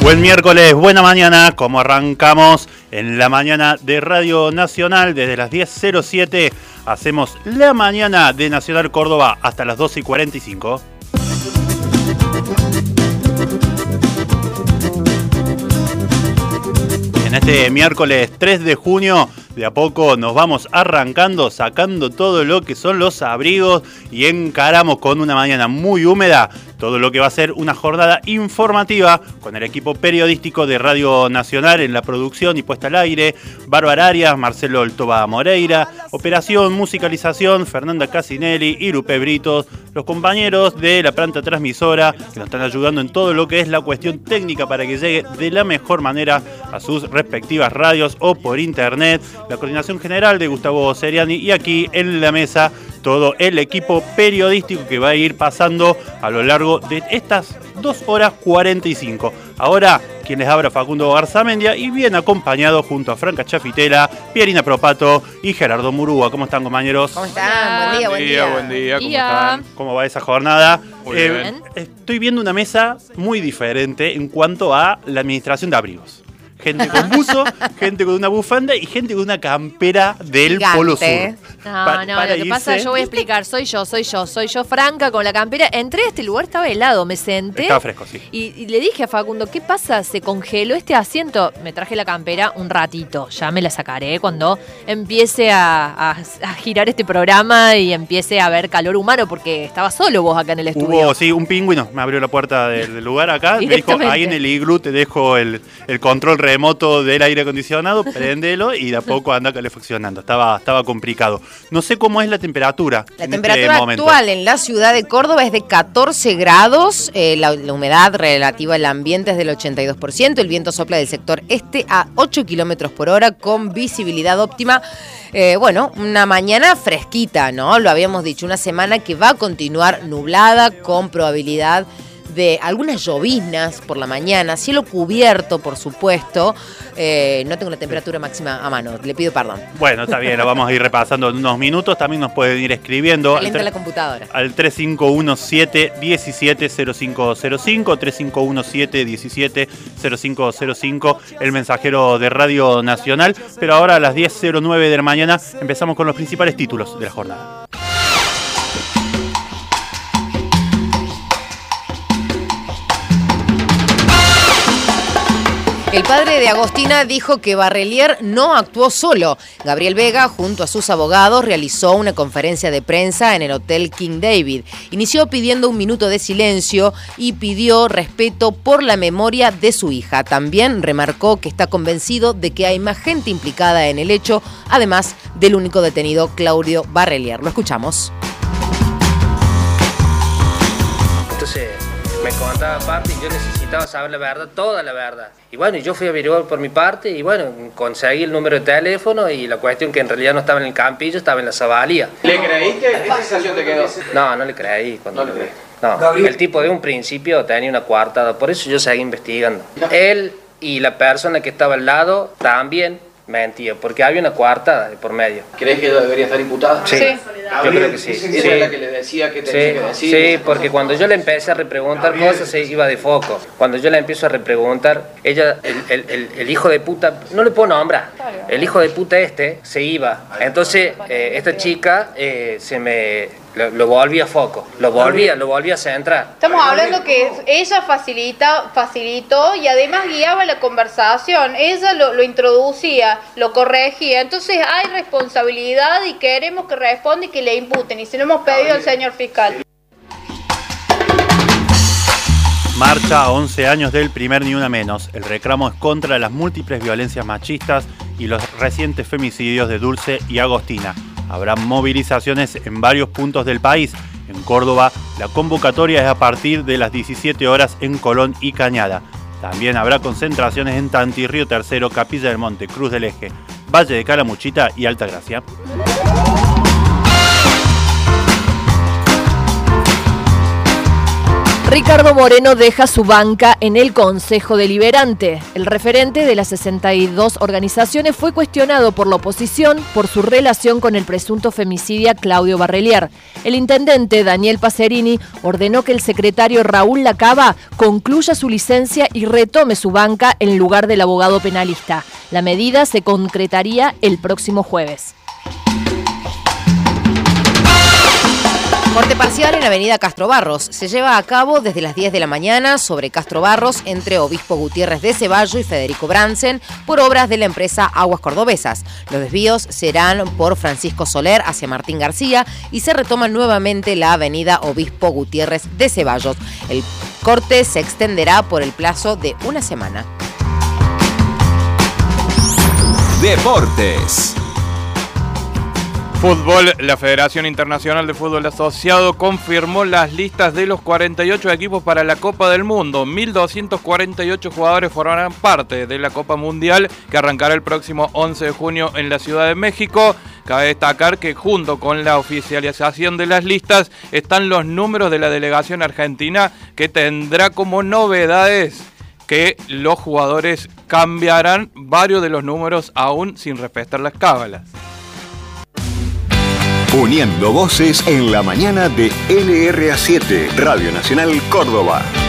Buen miércoles, buena mañana, como arrancamos en la mañana de Radio Nacional desde las 10:07, hacemos la mañana de Nacional Córdoba hasta las 12:45. En este miércoles 3 de junio, de a poco nos vamos arrancando, sacando todo lo que son los abrigos y encaramos con una mañana muy húmeda todo lo que va a ser una jornada informativa con el equipo periodístico de Radio Nacional en la producción y puesta al aire, Bárbara Arias, Marcelo Oltoba Moreira, operación, musicalización, Fernanda Casinelli y Lupe Britos, los compañeros de la planta transmisora que nos están ayudando en todo lo que es la cuestión técnica para que llegue de la mejor manera a sus respectivas radios o por internet, la coordinación general de Gustavo Seriani y aquí en la mesa todo el equipo periodístico que va a ir pasando a lo largo de estas 2 horas 45. Ahora, quien les habla, Facundo Garzamendia, y bien acompañado junto a Franca Chafitela, Pierina Propato y Gerardo Murúa. ¿Cómo están, compañeros? ¿Cómo están? Buen día. Buen día. ¿Cómo están? ¿Cómo va esa jornada? Muy bien. Estoy viendo una mesa muy diferente en cuanto a la administración de abrigos. Gente con buzo, gente con una bufanda y gente con una campera del Gigante. Polo Sur. No, lo que pasa, yo voy a explicar, soy yo, Franca, con la campera. Entré a este lugar, estaba helado, me senté. Estaba fresco, sí. Y le dije a Facundo, ¿qué pasa? Se congeló este asiento. Me traje la campera un ratito, ya me la sacaré cuando empiece a girar este programa y empiece a haber calor humano, porque estaba solo vos acá en el estudio. Hubo, sí, un pingüino, me abrió la puerta del lugar acá, me dijo, ahí en el iglú te dejo el control remoto del aire acondicionado, préndelo y de a poco anda calefaccionando. Estaba complicado. No sé cómo es la temperatura. La temperatura actual en la ciudad de Córdoba es de 14 grados, la humedad relativa al ambiente es del 82%, el viento sopla del sector este a 8 kilómetros por hora con visibilidad óptima. Una mañana fresquita, ¿no? Lo habíamos dicho, una semana que va a continuar nublada con probabilidad de algunas lloviznas por la mañana, cielo cubierto, por supuesto. No tengo la temperatura máxima a mano, le pido perdón. Bueno, está bien, lo vamos a ir repasando en unos minutos. También nos pueden ir escribiendo Calienta la computadora al 3517-170505, 3517-170505, el mensajero de Radio Nacional. Pero ahora a las 10:09 de la mañana empezamos con los principales títulos de la jornada. El padre de Agostina dijo que Barrelier no actuó solo. Gabriel Vega, junto a sus abogados, realizó una conferencia de prensa en el Hotel King David. Inició pidiendo un minuto de silencio y pidió respeto por la memoria de su hija. También remarcó que está convencido de que hay más gente implicada en el hecho, además del único detenido, Claudio Barrelier. Lo escuchamos. Entonces me contaba aparte y yo necesitaba saber la verdad, toda la verdad. Y bueno, yo fui a averiguar por mi parte y bueno, conseguí el número de teléfono y la cuestión que en realidad no estaba en el Campillo, estaba en la Zabalía. ¿Le creíste? ¿Qué sensación te quedó? No le creí cuando No lo le vi. creí. No, el tipo de un principio tenía una coartada, por eso yo seguí investigando. Él y la persona que estaba al lado también mentía, porque había una coartada de por medio. ¿Crees que ella debería estar imputada? Sí. Yo creo que sí. Dicen que era la que le decía que tenía que decir. Sí, porque cuando yo le empecé a repreguntar cosas se iba de foco. Cuando yo le empiezo a repreguntar, ella, el hijo de puta, no le puedo nombrar, el hijo de puta se iba. Entonces esta chica lo volvía a foco, lo volvía a centrar. Estamos hablando que ella facilitó y además guiaba la conversación, ella lo introducía, lo corregía, entonces hay responsabilidad y queremos que responda y que le imputen, y se lo hemos pedido al señor fiscal. Marcha a 11 años del primer Ni Una Menos. El reclamo es contra las múltiples violencias machistas y los recientes femicidios de Dulce y Agostina. Habrá movilizaciones en varios puntos del país. En Córdoba, la convocatoria es a partir de las 17 horas en Colón y Cañada. También habrá concentraciones en Tanti, Río Tercero, Capilla del Monte, Cruz del Eje, Valle de Calamuchita y Altagracia. Ricardo Moreno deja su banca en el Consejo Deliberante. El referente de las 62 organizaciones fue cuestionado por la oposición por su relación con el presunto femicida Claudio Barrelier. El intendente Daniel Pacerini ordenó que el secretario Raúl Lacaba concluya su licencia y retome su banca en lugar del abogado penalista. La medida se concretaría el próximo jueves. Corte parcial en Avenida Castro Barros. Se lleva a cabo desde las 10 de la mañana sobre Castro Barros entre Obispo Gutiérrez de Ceballo y Federico Bransen por obras de la empresa Aguas Cordobesas. Los desvíos serán por Francisco Soler hacia Martín García y se retoma nuevamente la Avenida Obispo Gutiérrez de Ceballos. El corte se extenderá por el plazo de una semana. Deportes. Fútbol, la Federación Internacional de Fútbol Asociado confirmó las listas de los 48 equipos para la Copa del Mundo. 1.248 jugadores formarán parte de la Copa Mundial que arrancará el próximo 11 de junio en la Ciudad de México. Cabe destacar que junto con la oficialización de las listas están los números de la delegación argentina, que tendrá como novedades que los jugadores cambiarán varios de los números aún sin respetar las cábalas. Uniendo voces en la mañana de LRA7, Radio Nacional Córdoba.